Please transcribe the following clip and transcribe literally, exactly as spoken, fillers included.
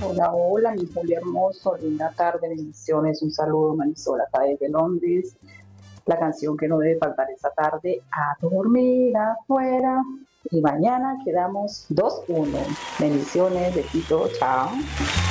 Hola, hola, mi Julia hermoso, linda tarde, bendiciones, un saludo, Marisol, acá desde Londres. La canción que no debe faltar esta tarde, a dormir afuera. Y mañana quedamos dos uno. Bendiciones, besito, chao.